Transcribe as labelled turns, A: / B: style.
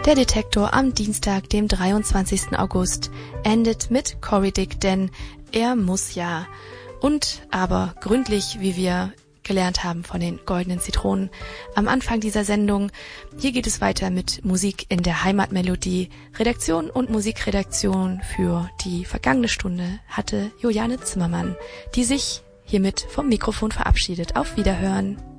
A: Der Detektor am Dienstag, dem 23. August, endet mit Cory Dick, denn er muss ja. Und aber gründlich, wie wir gelernt haben von den Goldenen Zitronen am Anfang dieser Sendung. Hier geht es weiter mit Musik in der Heimatmelodie. Redaktion und Musikredaktion für die vergangene Stunde hatte Juliane Zimmermann, die sich hiermit vom Mikrofon verabschiedet. Auf Wiederhören.